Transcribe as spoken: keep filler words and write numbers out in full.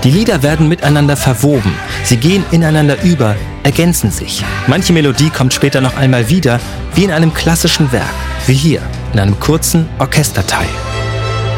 Die Lieder werden miteinander verwoben, sie gehen ineinander über, ergänzen sich. Manche Melodie kommt später noch einmal wieder, wie in einem klassischen Werk, wie hier, in einem kurzen Orchesterteil.